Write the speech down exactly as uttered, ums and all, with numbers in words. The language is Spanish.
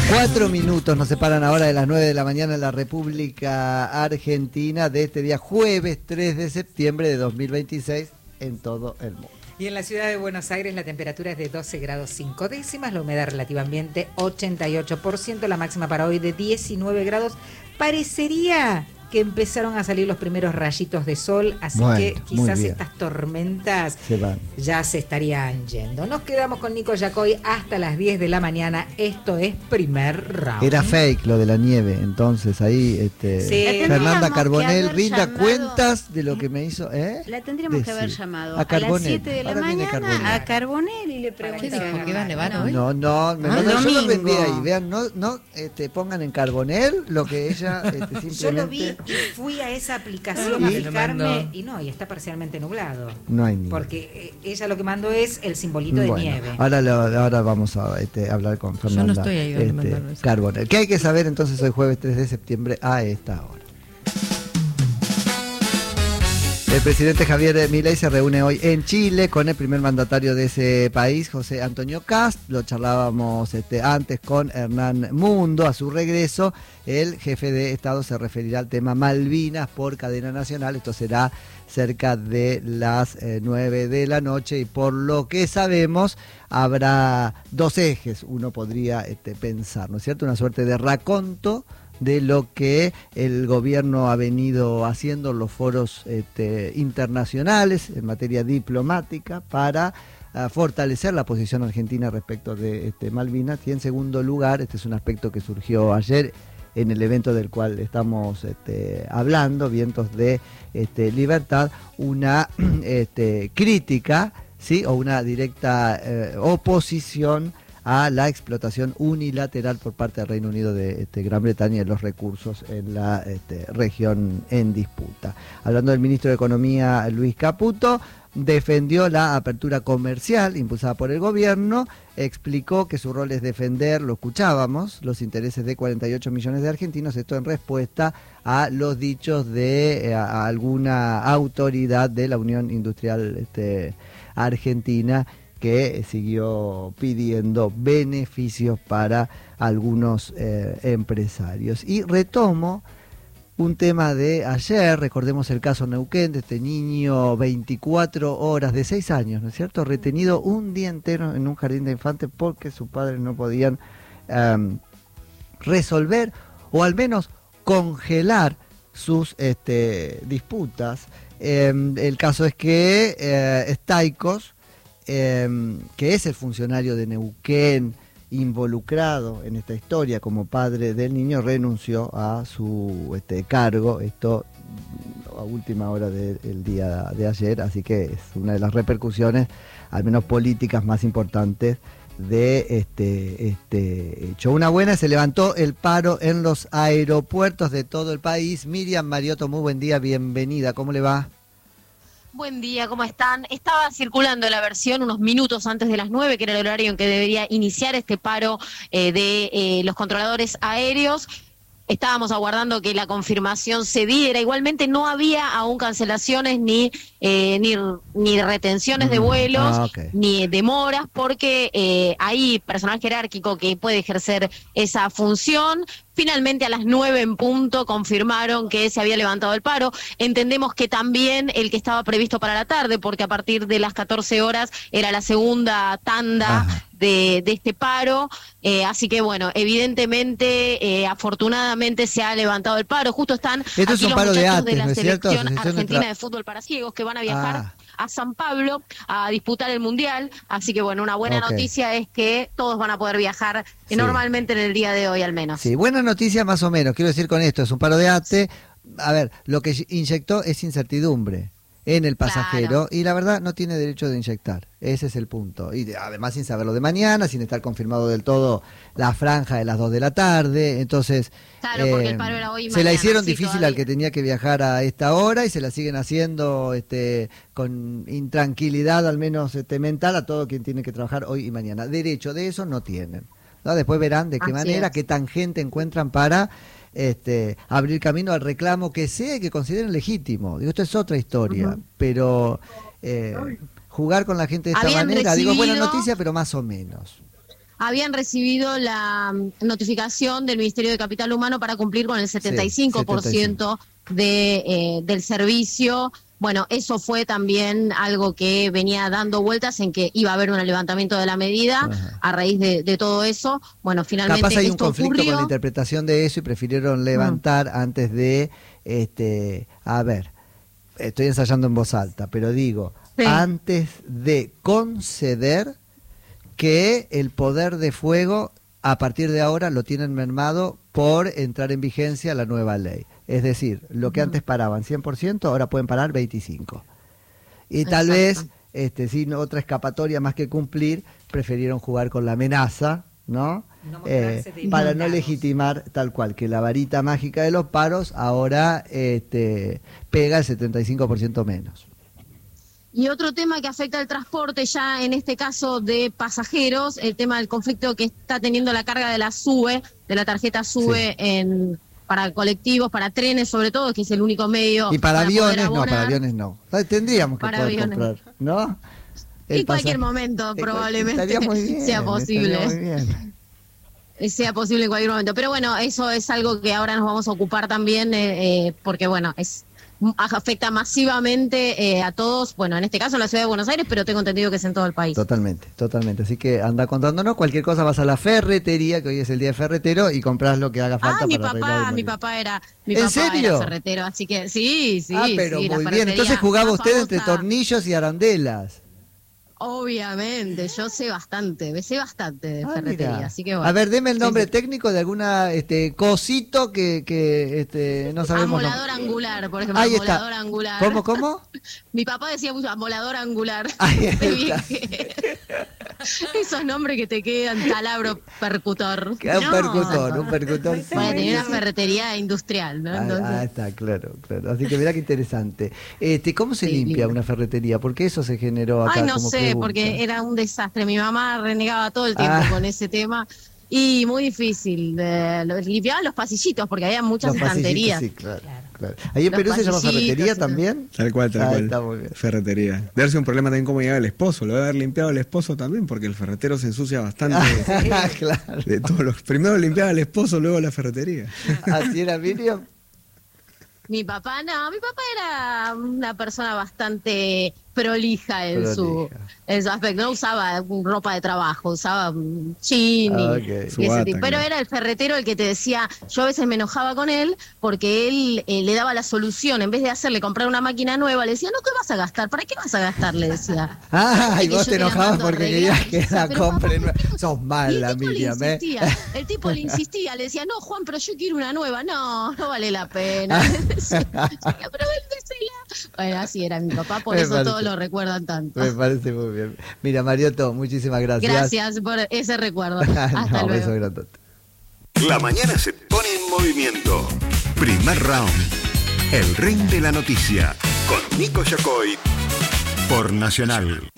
Cuatro minutos nos separan ahora de las nueve de la mañana en la República Argentina de este día jueves tres de septiembre de dos mil veintiséis en todo el mundo. Y en la ciudad de Buenos Aires la temperatura es de doce grados cinco décimas, la humedad relativa ambiente ochenta y ocho por ciento, la máxima para hoy de diecinueve grados. Parecería que empezaron a salir los primeros rayitos de sol, así bueno, que quizás estas tormentas se van. ya se estarían yendo. Nos quedamos con Nico Yacoy hasta las diez de la mañana. Esto es Primer Round. Era fake lo de la nieve, entonces ahí este, sí. Fernanda Carbonell rinda llamado, cuentas de lo que me hizo. ¿eh? La tendríamos Decir. que haber llamado a, a las siete de la Ahora mañana a Carbonell y le ¿Qué preguntaba. dijo? ¿Que iba a nevar no, hoy? No, no, me Ah, mandó, yo lo domingo. vendí ahí. Vean, no, no este, pongan en Carbonell lo que ella este, simplemente. Yo lo vi y fui a esa aplicación ¿Y? a fijarme y no, y está parcialmente nublado. No hay nieve. Porque eh, ella lo que mandó es el simbolito de Bueno, nieve. Ahora, lo, ahora vamos a este, hablar con Fernanda. Yo no estoy ahí donde este, mandaron eso. Carbonell. ¿Qué hay que saber entonces hoy jueves tres de septiembre a esta hora? El presidente Javier Milei se reúne hoy en Chile con el primer mandatario de ese país, José Antonio Kast. Lo charlábamos este, antes con Hernán Mundo. A su regreso, el jefe de Estado se referirá al tema Malvinas por cadena nacional. Esto será cerca de las eh, nueve de la noche y por lo que sabemos habrá dos ejes, uno podría este, pensar, ¿no es cierto? Una suerte de raconto de lo que el gobierno ha venido haciendo en los foros este, internacionales en materia diplomática para uh, fortalecer la posición argentina respecto de este, Malvinas. Y en segundo lugar, este es un aspecto que surgió ayer en el evento del cual estamos este, hablando, Vientos de este, Libertad, una este, crítica, ¿sí? O una directa eh, oposición a la explotación unilateral por parte del Reino Unido de este, Gran Bretaña de los recursos en la este, región en disputa. Hablando del ministro de Economía, Luis Caputo, defendió la apertura comercial impulsada por el gobierno, explicó que su rol es defender, lo escuchábamos, los intereses de cuarenta y ocho millones de argentinos, esto en respuesta a los dichos de eh, a alguna autoridad de la Unión Industrial este, Argentina, que siguió pidiendo beneficios para algunos eh, empresarios. Y retomo un tema de ayer, recordemos el caso Neuquén, de este niño veinticuatro horas, de seis años, ¿no es cierto?, retenido un día entero en un jardín de infantes porque sus padres no podían um, resolver o al menos congelar sus este, disputas. Eh, el caso es que eh, Staikos, Eh, que es el funcionario de Neuquén involucrado en esta historia como padre del niño, renunció a su este, cargo, esto a última hora del de, día de ayer, así que es una de las repercusiones, al menos políticas, más importantes de este, este hecho. Una buena, se levantó el paro en los aeropuertos de todo el país. Miriam Mariotto, muy buen día, bienvenida, ¿cómo le va? Buen día, ¿cómo están? Estaba circulando la versión unos minutos antes de las nueve, que era el horario en que debería iniciar este paro eh, de eh, los controladores aéreos. Estábamos aguardando que la confirmación se diera. Igualmente no había aún cancelaciones ni eh, ni, ni retenciones de vuelos, ah, okay. ni demoras, porque eh, hay personal jerárquico que puede ejercer esa función. Finalmente a las nueve en punto confirmaron que se había levantado el paro. Entendemos que también el que estaba previsto para la tarde, porque a partir de las catorce horas era la segunda tanda de, de este paro. Eh, así que bueno, evidentemente, eh, afortunadamente se ha levantado el paro. Justo están Esto aquí es un los paro de muchachos ATE, de la ¿no es cierto? selección Asociación argentina de Tra- de fútbol para ciegos, que van a viajar Ah. a San Pablo a disputar el Mundial. Así que bueno, una buena Okay. noticia es que todos van a poder viajar Sí. normalmente en el día de hoy al menos. Sí, buena noticia más o menos, quiero decir con esto, es un paro de ATE. A ver, lo que inyectó es incertidumbre en el pasajero, Claro. y la verdad no tiene derecho de inyectar, ese es el punto, y de, además sin saberlo de mañana, sin estar confirmado del todo la franja de las dos de la tarde, entonces Claro, porque el paro era hoy y se la mañana, hicieron sí, difícil todavía. al que tenía que viajar a esta hora y se la siguen haciendo este con intranquilidad, al menos este, mental, a todo quien tiene que trabajar hoy y mañana. Derecho de eso no tienen, ¿no? Después verán de qué Así manera, es. qué tangente encuentran para este, abrir camino al reclamo que sea y que consideren legítimo. Digo, esto es otra historia, Ujú. pero eh, jugar con la gente de esta Habían manera, digo, buena recibido- noticia, pero más o menos. habían recibido la mm, notificación del Ministerio de Capital Humano para cumplir con el setenta y cinco por ciento de, eh, del servicio. Bueno, eso fue también algo que venía dando vueltas en que iba a haber un levantamiento de la medida. Ajá. A raíz de, de todo eso. Bueno, finalmente capaz hay un esto conflicto ocurrió. con la interpretación de eso y prefirieron levantar mm. antes de, este, a ver, estoy ensayando en voz alta, pero digo, sí. antes de conceder que el poder de fuego a partir de ahora lo tienen mermado por entrar en vigencia la nueva ley. Es decir, lo que antes paraban cien por ciento, ahora pueden parar veinticinco por ciento. Y tal Exacto. vez, este, sin otra escapatoria más que cumplir, prefirieron jugar con la amenaza, ¿no? no eh, para no legitimar tal cual, que la varita mágica de los paros ahora este, pega el setenta y cinco por ciento menos. Y otro tema que afecta al transporte, ya en este caso de pasajeros, el tema del conflicto que está teniendo la carga de la SUBE, de la tarjeta SUBE sí. en... para colectivos, para trenes sobre todo, que es el único medio. Y para, para aviones no, para aviones no. Tendríamos que para poder aviones. comprar, ¿no? En cualquier momento probablemente bien, sea posible. Muy bien. Sea posible en cualquier momento. Pero bueno, eso es algo que ahora nos vamos a ocupar también, eh, porque bueno, es afecta masivamente eh, a todos, bueno, en este caso en la ciudad de Buenos Aires, pero tengo entendido que es en todo el país. Totalmente, totalmente. Así que anda contándonos, cualquier cosa vas a la ferretería, que hoy es el día de ferretero, y compras lo que haga falta. Ah, mi papá, mi papá era, mi ¿En papá serio? Era ferretero, así que sí, sí. Ah, pero sí, muy bien. Entonces jugaba usted famosa... entre tornillos y arandelas. Obviamente, yo sé bastante, sé bastante de ah, ferretería, mira. Así que bueno. A ver, deme el nombre sí, sí. técnico de alguna este cosito que, que este no sabemos. Amolador no. angular, por ejemplo, Ahí amolador está. angular. ¿Cómo, cómo? Mi papá decía mucho amolador angular. Ahí está. Esos nombres que te quedan, taladro percutor. Un no. percutor, un percutor. Sí. Para tener una ferretería industrial, ¿no? Entonces... Ah, ah, está, claro, claro. Así que mirá qué interesante. Este, ¿cómo se sí, limpia lindo. una ferretería? Porque eso se generó acá. Ay, no como sé, pregunta. Porque era un desastre. Mi mamá renegaba todo el tiempo ah. con ese tema. Y muy difícil. Eh, limpiaban los pasillitos porque había muchas los estanterías. Sí, claro. Claro. ¿Ahí en Perú se llama ferretería sí. también? Tal cual, tal ah, cual. Está muy bien. Ferretería. Debe haber sido un problema también cómo llegaba el esposo. Lo debe haber limpiado el esposo también, porque el ferretero se ensucia bastante. Ah, de, claro. De todos los, primero limpiaba el esposo, luego la ferretería. ¿Así era, Miriam? Mi papá, no, mi papá era una persona bastante prolija en, prolija. Su, en su aspecto. No usaba ropa de trabajo, usaba jean ah, okay. y ese tipo. Pero era el ferretero el que te decía, yo a veces me enojaba con él porque él eh, le daba la solución. En vez de hacerle comprar una máquina nueva, le decía, no, ¿qué vas a gastar? ¿Para qué vas a gastar? Le decía. Ah, y vos te enojabas porque querías que la compren. Sos mala, Miriam, ¿eh? El tipo le insistía, le decía, no, Juan, pero yo quiero una nueva. No, no vale la pena. Pero bueno, así era mi papá, por me eso parece, todos lo recuerdan tanto. Me parece muy bien. Mira, Mariotto, muchísimas gracias. Gracias por ese recuerdo. Hasta no, luego. Beso grandote. La mañana se pone en movimiento. Primer round. El ring de la noticia. Con Nico Yacoy. Por Nacional.